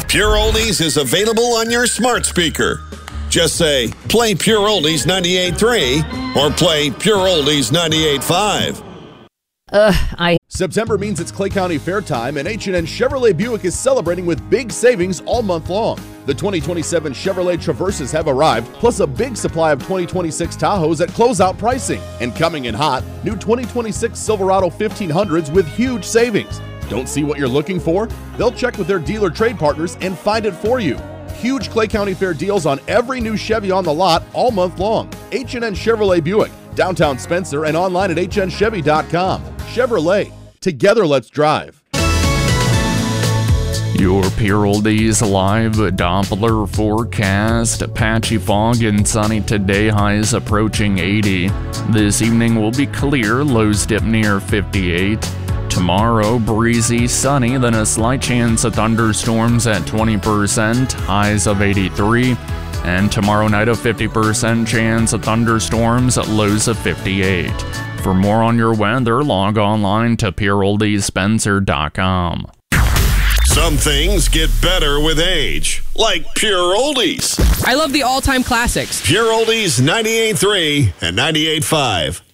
Pure Oldies is available on your smart speaker. Just say, play Pure Oldies 98.3 or play Pure Oldies 98.5. September means it's Clay County Fair time, and H&N Chevrolet Buick is celebrating with big savings all month long. The 2027 Chevrolet Traverses have arrived, plus a big supply of 2026 Tahoes at closeout pricing. And coming in hot, new 2026 Silverado 1500s with huge savings. Don't see what you're looking for? They'll check with their dealer trade partners and find it for you. Huge Clay County Fair deals on every new Chevy on the lot all month long. H&N Chevrolet Buick, downtown Spencer, and online at hnchevy.com. Chevrolet. Together, let's drive. Your Pure Oldies live Doppler forecast. Patchy fog and sunny today, highs approaching 80. This evening will be clear, lows dip near 58. Tomorrow, breezy, sunny, then a slight chance of thunderstorms at 20%, highs of 83. And tomorrow night, a 50% chance of thunderstorms, lows of 58. For more on your weather, log online to pureoldiesspencer.com. Some things get better with age, like Pure Oldies. I love the all-time classics. Pure Oldies 98.3 and 98.5.